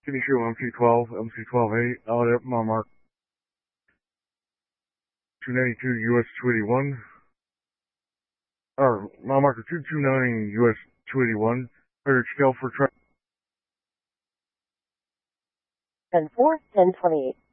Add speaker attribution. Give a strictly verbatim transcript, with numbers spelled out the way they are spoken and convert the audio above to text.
Speaker 1: Can you show M C twelve, M C twelve eight, out at mile mark two ninety-two U S two eighty-one, or mile marker two twenty-nine U S two eighty-one, cleared scale for track.
Speaker 2: ten four, ten twenty-eight.